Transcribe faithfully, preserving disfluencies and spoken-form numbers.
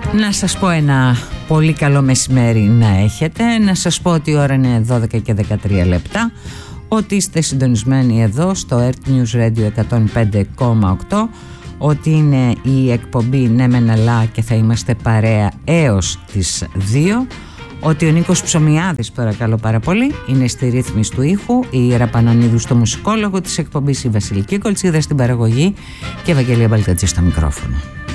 Να σας πω ένα πολύ καλό μεσημέρι να έχετε. Να σας πω ότι η ώρα είναι δώδεκα και δεκατρία λεπτά. Ότι είστε συντονισμένοι εδώ στο Earth News Radio εκατόν πέντε κόμμα οκτώ. Ότι είναι η εκπομπή Ναι Μεν Αλλά και θα είμαστε παρέα έως τις δύο. Ότι ο Νίκος Ψωμιάδης, παρακαλώ πάρα πολύ, είναι στη ρύθμιση του ήχου, η Ήρα Πανανίδου στο μουσικόλογο της εκπομπής, η Βασιλική Κολτσίδα στην παραγωγή και η Ευαγγελία Μπαλτατζή στο μικρόφωνο.